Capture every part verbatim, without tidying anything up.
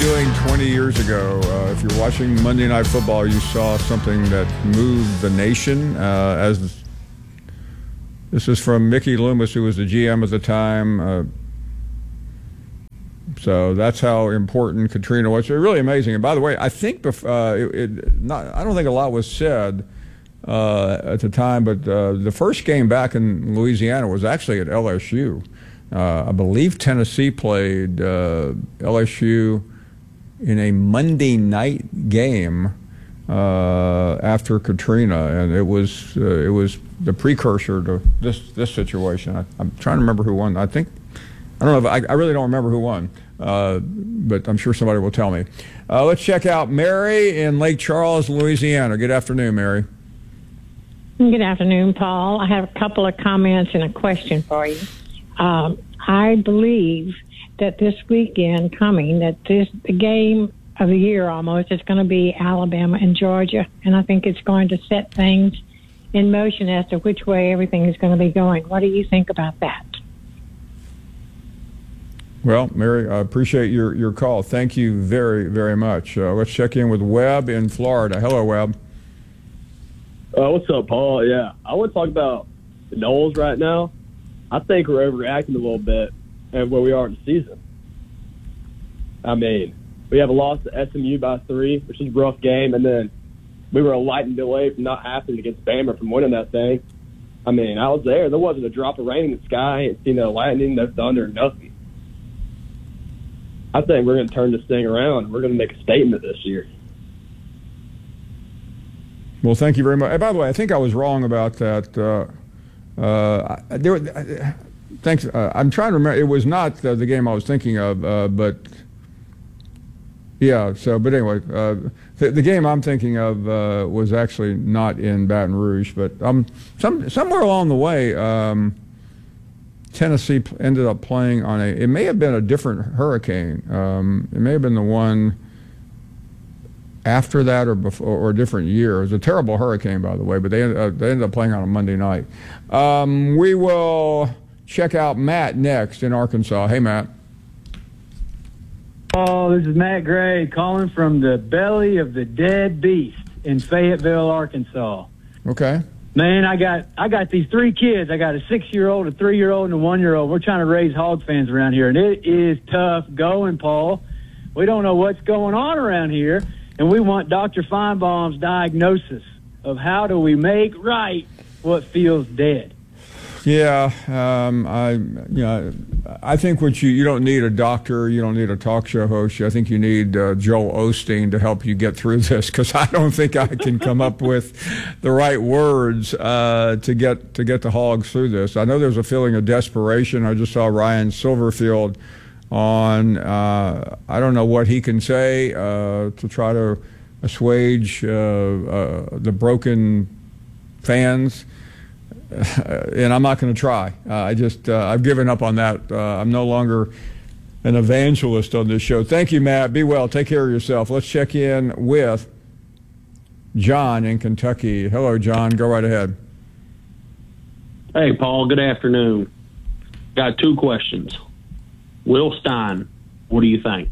doing twenty years ago? Uh, if you're watching Monday Night Football, you saw something that moved the nation. Uh, as this is from Mickey Loomis, who was the G M at the time. Uh, so that's how important Katrina was. It's really amazing. And by the way, I think uh, it, it not. I don't think a lot was said uh, at the time, but uh, the first game back in Louisiana was actually at L S U. Uh, I believe Tennessee played uh, L S U in a Monday night game uh, after Katrina, and it was uh, it was the precursor to this this situation. I, I'm trying to remember who won. I think I don't know. If I, I really don't remember who won, uh, but I'm sure somebody will tell me. Uh, let's check out Mary in Lake Charles, Louisiana. Good afternoon, Mary. Good afternoon, Paul. I have a couple of comments and a question for you. Um, I believe that this weekend coming, that this the game of the year almost is going to be Alabama and Georgia, and I think it's going to set things in motion as to which way everything is going to be going. What do you think about that? Well, Mary, I appreciate your, your call. Thank you very, very much. Uh, let's check in with Webb in Florida. Hello, Webb. Uh, what's up, Paul? Yeah, I want to talk about the Noles right now. I think we're overreacting a little bit at where we are in the season. I mean, we have a loss to S M U by three, which is a rough game, and then we were a light and delay from not happening against Bama from winning that thing. I mean, I was there. There wasn't a drop of rain in the sky. It's, you know, lightning, no thunder, nothing. I think we're going to turn this thing around. We're going to make a statement this year. Well, thank you very much. And by the way, I think I was wrong about that. Uh, uh, there, uh, thanks. Uh, I'm trying to remember. It was not uh, the game I was thinking of, uh, but yeah. So, but anyway, uh, the, the game I'm thinking of uh, was actually not in Baton Rouge, but um, some somewhere along the way, um, Tennessee ended up playing on a. It may have been a different hurricane. Um, it may have been the one after that or before, or a different year. It was a terrible hurricane, by the way, but they ended up, they ended up playing on a Monday night. Um, we will check out Matt next in Arkansas. Hey, Matt. Oh, this is Matt Gray calling from the belly of the dead beast in Fayetteville, Arkansas. Okay. Man, I got I got these three kids. I got a six-year-old, a three-year-old, and a one-year-old. We're trying to raise hog fans around here, and it is tough going, Paul. We don't know what's going on around here. And we want Doctor Feinbaum's diagnosis of how do we make right what feels dead. Yeah, um, I, you know, I think what you you don't need a doctor, you don't need a talk show host. I think you need uh, Joel Osteen to help you get through this, because I don't think I can come up with the right words uh, to get to get the hogs through this. I know there's a feeling of desperation. I just saw Ryan Silverfield on, uh, I don't know what he can say uh, to try to assuage uh, uh, the broken fans, uh, and I'm not going to try. Uh, I just, uh, I've given up on that. Uh, I'm no longer an evangelist on this show. Thank you, Matt. Be well. Take care of yourself. Let's check in with John in Kentucky. Hello, John. Go right ahead. Hey, Paul. Good afternoon. Got two questions. Will Stein, what do you think?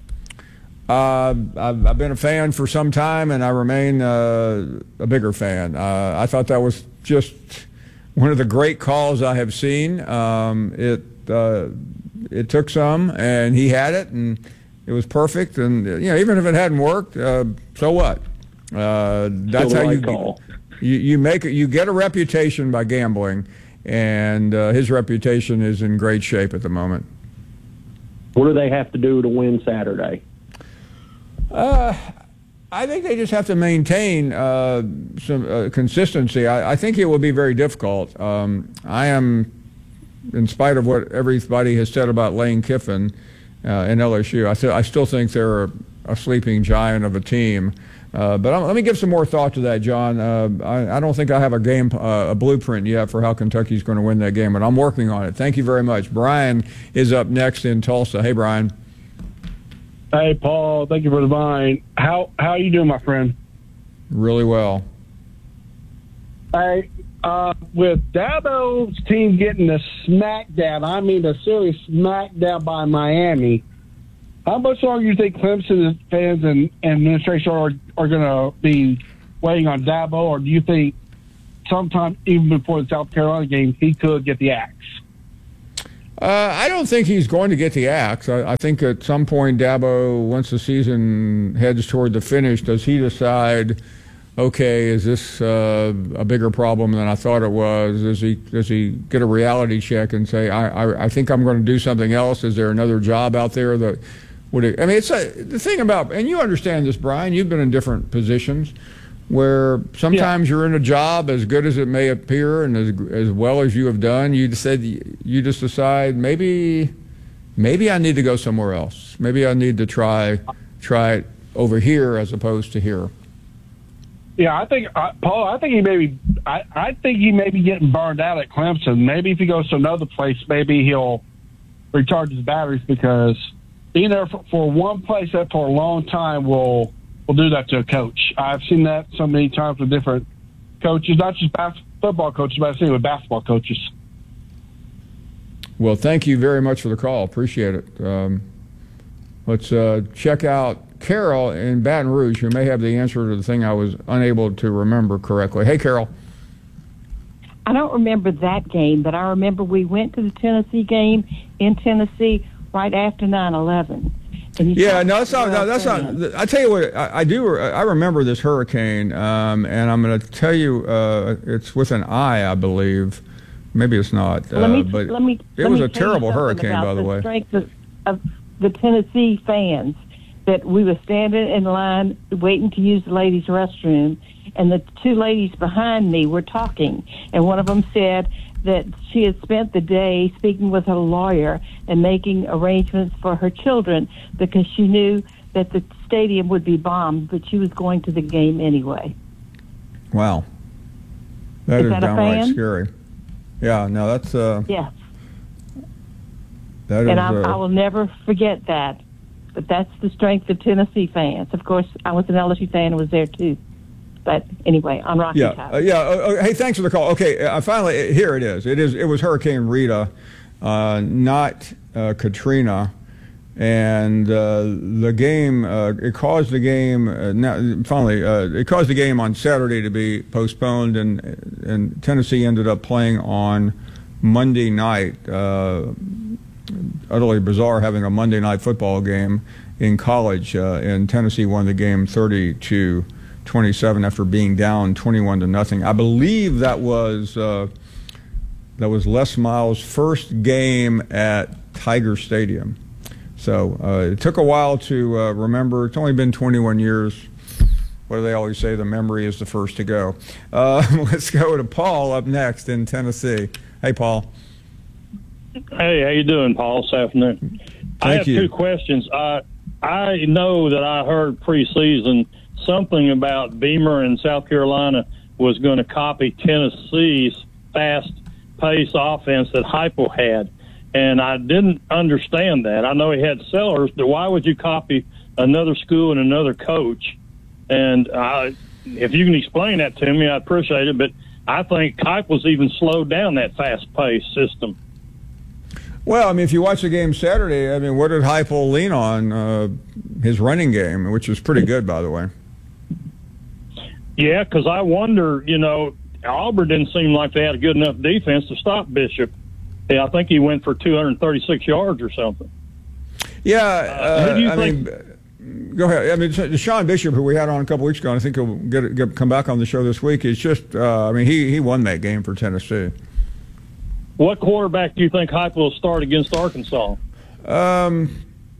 Uh, I've, I've been a fan for some time, and I remain uh, a bigger fan. Uh, I thought that was just one of the great calls I have seen. Um, it uh, it took some, and he had it, and it was perfect. And you know, even if it hadn't worked, uh, so what? Uh, that's how you, call. you you make it. You get a reputation by gambling, and uh, his reputation is in great shape at the moment. What do they have to do to win Saturday? Uh, I think they just have to maintain uh, some uh, consistency. I, I think it will be very difficult. Um, I am, in spite of what everybody has said about Lane Kiffin uh, and L S U, I, th- I still think they're a, a sleeping giant of a team. Uh, but I'm, let me give some more thought to that, John. Uh, I, I don't think I have a game, uh, a blueprint yet for how Kentucky's going to win that game, but I'm working on it. Thank you very much. Brian is up next in Tulsa. Hey, Brian. Hey, Paul. Thank you for the vine. How how are you doing, my friend? Really well. Hey, uh, with Dabo's team getting a smackdown, I mean a serious smackdown by Miami, How much longer do you think Clemson fans and, and administration are are going to be waiting on Dabo, or do you think sometime even before the South Carolina game he could get the axe? Uh, I don't think he's going to get the axe. I, I think at some point Dabo, once the season heads toward the finish, does he decide, okay, is this uh, a bigger problem than I thought it was? Does he does he get a reality check and say, I, I, I think I'm going to do something else? Is there another job out there that would it, I mean, it's a, the thing about, and you understand this, Brian, you've been in different positions where sometimes yeah. you're in a job as good as it may appear and as as well as you have done, you said you just decide maybe maybe I need to go somewhere else. Maybe I need to try try it over here as opposed to here. Yeah, I think uh, Paul. I think he may be. I, I think he may be getting burned out at Clemson. Maybe if he goes to another place, maybe he'll recharge his batteries, because being there for, for one place that for a long time will. will do that to a coach. I've seen that so many times with different coaches, not just bas- football coaches, but I've seen it with basketball coaches. Well, thank you very much for the call. Appreciate it. Um, let's uh, check out Carol in Baton Rouge, who may have the answer to the thing I was unable to remember correctly. Hey, Carol. I don't remember that game, but I remember we went to the Tennessee game in Tennessee right after nine eleven. Yeah, no, that's not. No, that's not. I tell you what, I, I do. I remember this hurricane, um, and I'm going to tell you, uh, it's with an I, I believe. Maybe it's not. Let me, uh, but let me, it let was me a terrible hurricane, by the, the way. Strength of, of the Tennessee fans, that we were standing in line waiting to use the ladies' restroom, and the two ladies behind me were talking, and one of them said that she had spent the day speaking with her lawyer and making arrangements for her children because she knew that the stadium would be bombed, but she was going to the game anyway. Wow. That is, is that downright scary. Yeah, no, that's... Uh, yes. That is, and I, uh, I will never forget that. But that's the strength of Tennessee fans. Of course, I was an L S U fan and was there too. But anyway, on Rocky yeah, Top. Uh, yeah. Uh, hey, thanks for the call. Okay, uh, finally, here it is. It is. It was Hurricane Rita, uh, not uh, Katrina, and uh, the game. Uh, it caused the game. Uh, now, finally, uh, it caused the game on Saturday to be postponed, and and Tennessee ended up playing on Monday night. Uh, utterly bizarre having a Monday night football game in college, uh, and Tennessee won the game thirty to twenty-seven after being down twenty-one to nothing. I believe that was uh, that was Les Miles' first game at Tiger Stadium. So uh, it took a while to uh, remember. It's only been twenty-one years. What do they always say? The memory is the first to go. Uh, let's go to Paul up next in Tennessee. Hey, Paul. Hey, how you doing, Paul, this afternoon? Thank I have you. two questions. I I know that I heard preseason something about Beamer in South Carolina was going to copy Tennessee's fast-paced offense that Heupel had, and I didn't understand that. I know he had Sellers, but why would you copy another school and another coach? And I, if you can explain that to me, I appreciate it, but I think Heupel's even slowed down that fast-paced system. Well, I mean, if you watch the game Saturday, I mean, what did Heupel lean on? Uh, his running game, which was pretty good, by the way. Yeah, because I wonder, you know, Auburn didn't seem like they had a good enough defense to stop Bishop. Yeah, I think he went for two hundred thirty-six yards or something. Yeah, uh, uh, I think? mean, go ahead. I mean, Sean Bishop, who we had on a couple weeks ago, and I think he'll get, get come back on the show this week. It's just, uh, I mean, he he won that game for Tennessee. What quarterback do you think Heupel will start against Arkansas? Um,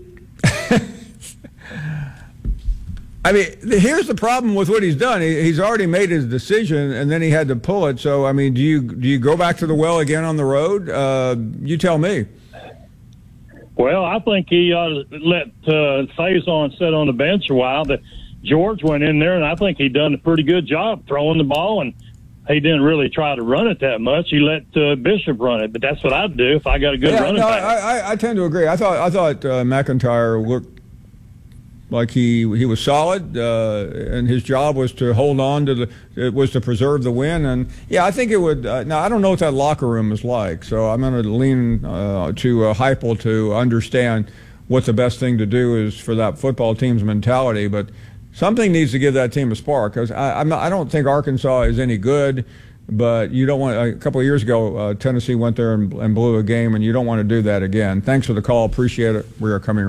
I mean, here's the problem with what he's done. He, he's already made his decision, and then he had to pull it. So, I mean, do you do you go back to the well again on the road? Uh, you tell me. Well, I think he ought to let uh, Faison sit on the bench a while. That George went in there, and I think he done a pretty good job throwing the ball, and he didn't really try to run it that much. He let uh, Bishop run it, but that's what I'd do if I got a good yeah, running no, back. I, I, I tend to agree. I thought I thought uh, McIntyre looked like he he was solid, uh, and his job was to hold on to the it was to preserve the win. And yeah, I think it would. Uh, now I don't know what that locker room is like, so I'm going to lean uh, to uh, Heupel to understand what the best thing to do is for that football team's mentality, but something needs to give that team a spark. Because I, I'm not, I don't think Arkansas is any good, but you don't want. A couple of years ago, uh, Tennessee went there and, and blew a game, and you don't want to do that again. Thanks for the call. Appreciate it. We are coming.